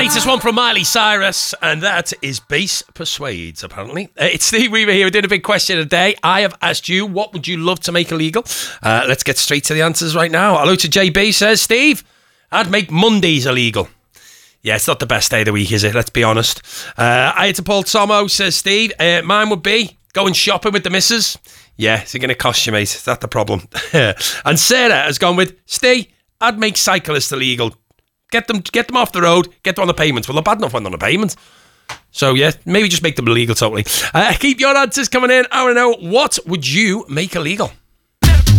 Latest one from Miley Cyrus, and that is Bass Persuades, apparently. It's Steve Weaver here. We're doing a big question of the day. I have asked you, what would you love to make illegal? Let's get straight to the answers right now. Hello to JB, says, Steve, I'd make Mondays illegal. Yeah, it's not the best day of the week, is it? Let's be honest. I to Paul Tomo, says Steve, mine would be going shopping with the missus. Yeah, is it going to cost you, mate? Is that the problem? And Sarah has gone with, Steve, I'd make cyclists illegal. Get them off the road, get them on the pavements. Well, they're bad enough on the pavement. So, yeah, maybe just make them illegal totally. Keep your answers coming in. I want to know, what would you make illegal?